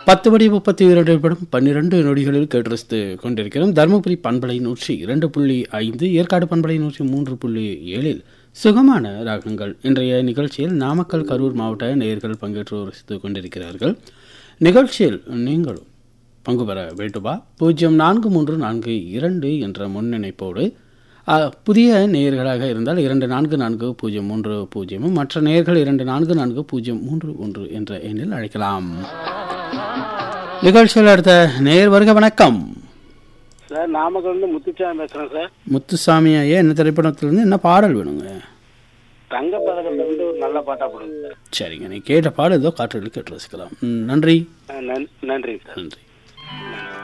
10 மணி 32 நிமிடம் 12 நொடிகளில் கேட்டு கொண்டிருக்கிறோம். தருமபுரி பண்பலை 102.5, ஏற்காடு பண்பலை 103.7 சுகமான ராகங்கள். இன்றைய நிகழ்ச்சியில் நாமக்கல், கரூர் மாவட்ட நேயர்கள் பங்கேற்று ரசித்துக் கொண்டிருக்கிறார்கள். நிகழ்ச்சியில் நீங்களும் பங்கு பெற வேண்டுமா? 043442 என்ற முன்னிணைப்போடு, புதிய நேயர்களாக இருந்தால் 244030, மற்ற நேயர்கள் 244031 என்ற எண்ணில் அழைக்கலாம். நிகழ்ச்சியில் அடுத்த நேயர் வருக. வணக்கம் சார். நாமக்கல் முத்துசாமி பேசுறேன் சார். முத்துசாமி ஐயா, என்ன திரைப்படத்திலிருந்து என்ன பாடல் வேணுங்க? தங்க பதக்கத்துல ஒரு நல்ல பாட்டா போடுங்க சார். சரிங்க, நீ கேட்ட பாடல் ஏதோ காற்றுகளில் கேட்டு ரசிக்கலாம். நன்றி. நன்றி சார். நன்றி.